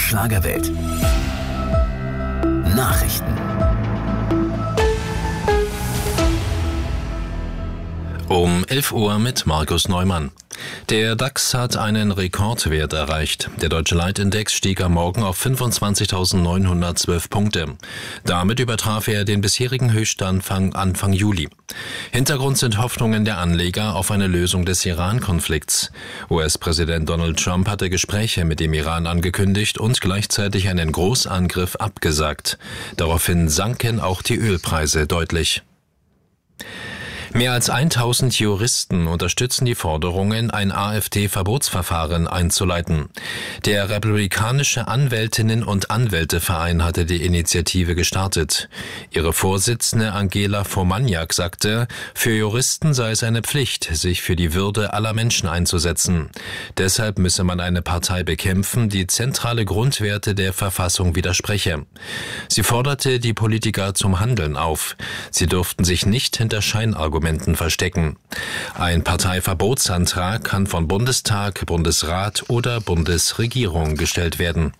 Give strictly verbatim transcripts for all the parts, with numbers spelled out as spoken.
Schlagerwelt. Nachrichten. Um elf Uhr mit Markus Neumann. Der DAX hat einen Rekordwert erreicht. Der deutsche Leitindex stieg am Morgen auf fünfundzwanzigtausendneunhundertzwölf Punkte. Damit übertraf er den bisherigen Höchststand Anfang Juli. Hintergrund sind Hoffnungen der Anleger auf eine Lösung des Iran-Konflikts. U S-Präsident Donald Trump hatte Gespräche mit dem Iran angekündigt und gleichzeitig einen Großangriff abgesagt. Daraufhin sanken auch die Ölpreise deutlich. Mehr als tausend Juristen unterstützen die Forderungen, ein AfD-Verbotsverfahren einzuleiten. Der Republikanische Anwältinnen- und Anwälteverein hatte die Initiative gestartet. Ihre Vorsitzende Angela Formaniak sagte, für Juristen sei es eine Pflicht, sich für die Würde aller Menschen einzusetzen. Deshalb müsse man eine Partei bekämpfen, die zentrale Grundwerte der Verfassung widerspreche. Sie forderte die Politiker zum Handeln auf. Sie durften sich nicht hinter Scheinargumenten verstecken. Ein Parteiverbotsantrag kann von Bundestag, Bundesrat oder Bundesregierung gestellt werden.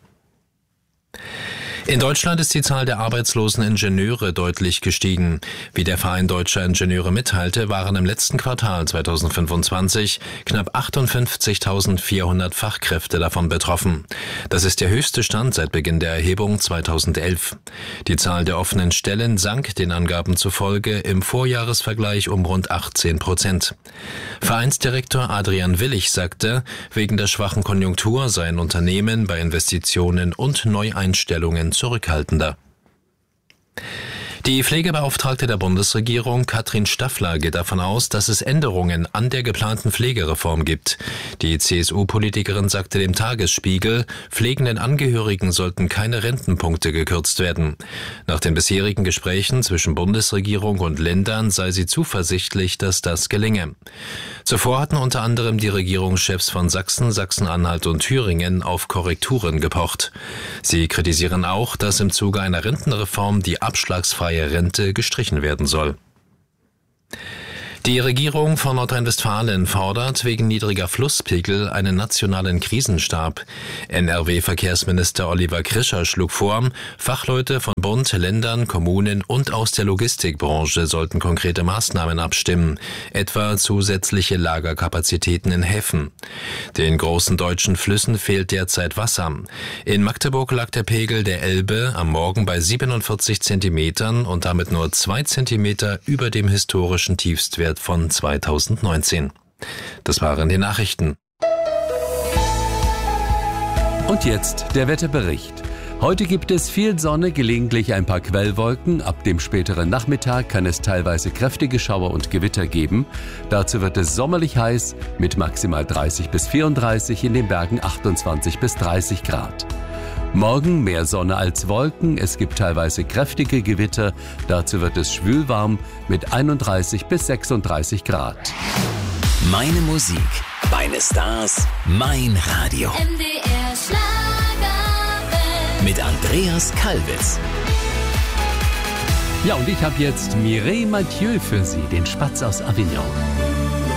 In Deutschland ist die Zahl der arbeitslosen Ingenieure deutlich gestiegen. Wie der Verein Deutscher Ingenieure mitteilte, waren im letzten Quartal zweitausendfünfundzwanzig knapp achtundfünfzigtausendvierhundert Fachkräfte davon betroffen. Das ist der höchste Stand seit Beginn der Erhebung zweitausendelf. Die Zahl der offenen Stellen sank den Angaben zufolge im Vorjahresvergleich um rund achtzehn Prozent. Vereinsdirektor Adrian Willig sagte, wegen der schwachen Konjunktur seien Unternehmen bei Investitionen und Neueinstellungen zurückhaltender. Die Pflegebeauftragte der Bundesregierung, Katrin Staffler, geht davon aus, dass es Änderungen an der geplanten Pflegereform gibt. Die C S U-Politikerin sagte dem Tagesspiegel, pflegenden Angehörigen sollten keine Rentenpunkte gekürzt werden. Nach den bisherigen Gesprächen zwischen Bundesregierung und Ländern sei sie zuversichtlich, dass das gelänge. Zuvor hatten unter anderem die Regierungschefs von Sachsen, Sachsen-Anhalt und Thüringen auf Korrekturen gepocht. Sie kritisieren auch, dass im Zuge einer Rentenreform die abschlagsfreie Rente gestrichen werden soll. Die Regierung von Nordrhein-Westfalen fordert wegen niedriger Flusspegel einen nationalen Krisenstab. N R W-Verkehrsminister Oliver Krischer schlug vor, Fachleute von Bund, Ländern, Kommunen und aus der Logistikbranche sollten konkrete Maßnahmen abstimmen, etwa zusätzliche Lagerkapazitäten in Häfen. Den großen deutschen Flüssen fehlt derzeit Wasser. In Magdeburg lag der Pegel der Elbe am Morgen bei siebenundvierzig Zentimetern und damit nur zwei Zentimeter über dem historischen Tiefstwert von zweitausendneunzehn. Das waren die Nachrichten. Und jetzt der Wetterbericht. Heute gibt es viel Sonne, gelegentlich ein paar Quellwolken. Ab dem späteren Nachmittag kann es teilweise kräftige Schauer und Gewitter geben. Dazu wird es sommerlich heiß mit maximal dreißig bis vierunddreißig, in den Bergen achtundzwanzig bis dreißig Grad. Morgen mehr Sonne als Wolken, es gibt teilweise kräftige Gewitter, dazu wird es schwülwarm mit einunddreißig bis sechsunddreißig Grad. Meine Musik, meine Stars, mein Radio. M D R Schlagerwelt. Mit Andreas Kalbitz. Ja, und ich habe jetzt Mireille Mathieu für Sie, den Spatz aus Avignon.